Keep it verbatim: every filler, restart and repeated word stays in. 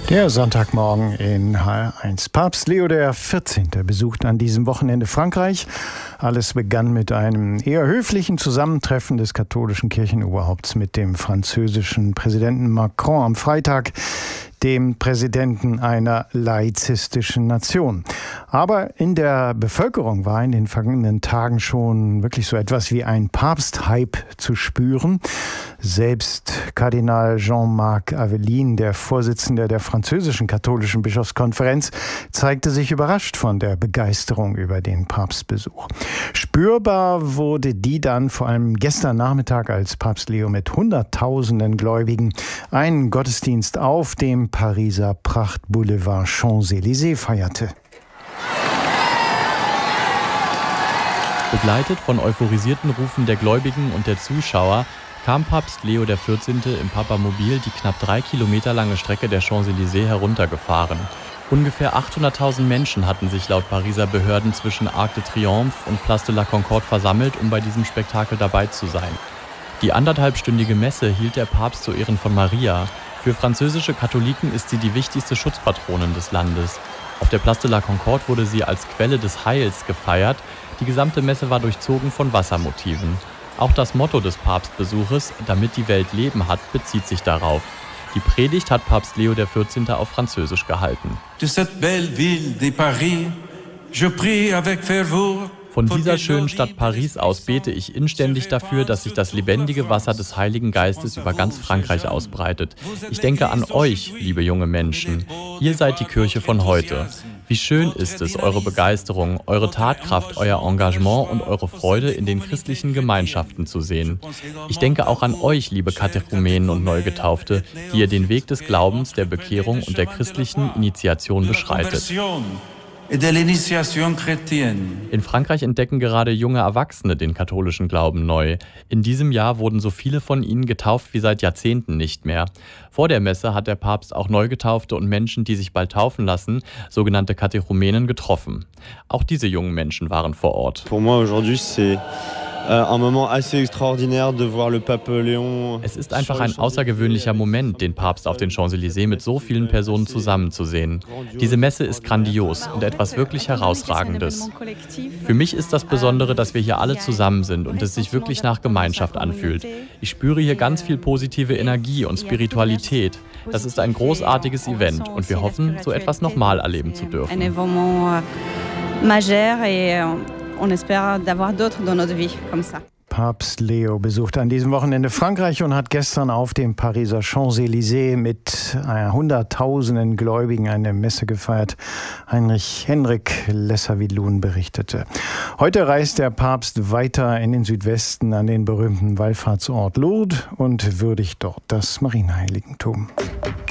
Der Sonntagmorgen in H eins. Papst Leo der vierzehnte. besucht an diesem Wochenende Frankreich. Alles begann mit einem eher höflichen Zusammentreffen des katholischen Kirchenoberhaupts mit dem französischen Präsidenten Macron am Freitag, dem Präsidenten einer laizistischen Nation. Aber in der Bevölkerung war in den vergangenen Tagen schon wirklich so etwas wie ein Papst-Hype zu spüren. Selbst Kardinal Jean-Marc Aveline, der Vorsitzende der französischen katholischen Bischofskonferenz, zeigte sich überrascht von der Begeisterung über den Papstbesuch. Spürbar wurde die dann vor allem gestern Nachmittag, als Papst Leo mit Hunderttausenden Gläubigen einen Gottesdienst auf dem Pariser Prachtboulevard Champs-Élysées feierte. Begleitet von euphorisierten Rufen der Gläubigen und der Zuschauer kam Papst Leo der vierzehnte. im Papamobil die knapp drei Kilometer lange Strecke der Champs-Élysées heruntergefahren. Ungefähr achthunderttausend Menschen hatten sich laut Pariser Behörden zwischen Arc de Triomphe und Place de la Concorde versammelt, um bei diesem Spektakel dabei zu sein. Die anderthalbstündige Messe hielt der Papst zu Ehren von Maria. Für französische Katholiken ist sie die wichtigste Schutzpatronin des Landes. Auf der Place de la Concorde wurde sie als Quelle des Heils gefeiert. Die gesamte Messe war durchzogen von Wassermotiven. Auch das Motto des Papstbesuches, damit die Welt Leben hat, bezieht sich darauf. Die Predigt hat Papst Leo der vierzehnte. auf Französisch gehalten. De cette belle ville de Paris, je prie avec ferveur. Von dieser schönen Stadt Paris aus bete ich inständig dafür, dass sich das lebendige Wasser des Heiligen Geistes über ganz Frankreich ausbreitet. Ich denke an euch, liebe junge Menschen. Ihr seid die Kirche von heute. Wie schön ist es, eure Begeisterung, eure Tatkraft, euer Engagement und eure Freude in den christlichen Gemeinschaften zu sehen. Ich denke auch an euch, liebe Katechumenen und Neugetaufte, die ihr den Weg des Glaubens, der Bekehrung und der christlichen Initiation beschreitet. In Frankreich entdecken gerade junge Erwachsene den katholischen Glauben neu. In diesem Jahr wurden so viele von ihnen getauft wie seit Jahrzehnten nicht mehr. Vor der Messe hat der Papst auch Neugetaufte und Menschen, die sich bald taufen lassen, sogenannte Katechumenen, getroffen. Auch diese jungen Menschen waren vor Ort. Pour moi aujourd'hui c'est un moment assez extraordinaire de voir le Pape Léon. Es ist einfach ein außergewöhnlicher Moment, den Papst auf den Champs-Élysées mit so vielen Personen zusammenzusehen. Diese Messe ist grandios und etwas wirklich Herausragendes. Für mich ist das Besondere, dass wir hier alle zusammen sind und es sich wirklich nach Gemeinschaft anfühlt. Ich spüre hier ganz viel positive Energie und Spiritualität. Das ist ein großartiges Event und wir hoffen, so etwas nochmal erleben zu dürfen. On espère d'avoir d'autres dans notre vie comme ça. Papst Leo besuchte an diesem Wochenende Frankreich und hat gestern auf dem Pariser Champs-Élysées mit Hunderttausenden Gläubigen eine Messe gefeiert. Heinrich Henrik Lesser-Wiedlun berichtete. Heute reist der Papst weiter in den Südwesten an den berühmten Wallfahrtsort Lourdes und würdigt dort das Marienheiligentum.